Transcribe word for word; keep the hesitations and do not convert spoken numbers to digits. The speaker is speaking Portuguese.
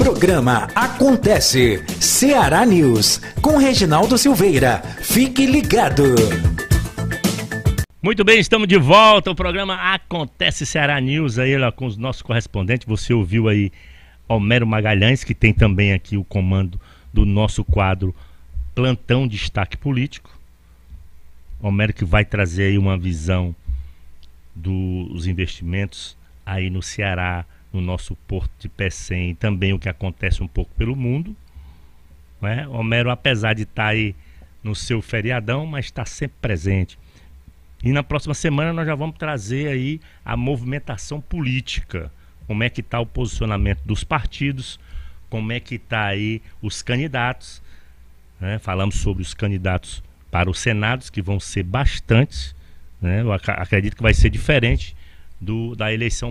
Programa Acontece, Ceará News, com Reginaldo Silveira. Fique ligado. Muito bem, estamos de volta. O programa Acontece Ceará News aí lá com os nossos correspondentes. Você ouviu aí Homero Magalhães, que tem também aqui o comando do nosso quadro Plantão Destaque Político. Homero que vai trazer aí uma visão dos investimentos aí no Ceará, no nosso Porto de Pecém, e também o que acontece um pouco pelo mundo, né? Homero, apesar de estar aí no seu feriadão, mas está sempre presente. E na próxima semana nós já vamos trazer aí a movimentação política, como é que está o posicionamento dos partidos, como é que está aí os candidatos, né? Falamos sobre os candidatos para os senados, que vão ser bastantes, né? Eu ac- acredito que vai ser diferente do, da eleição